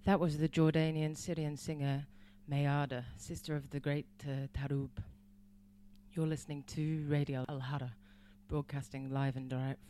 That was the Jordanian Syrian singer Mayada, sister of the great Tarub. You're listening to Radio Al Hara, broadcasting live and direct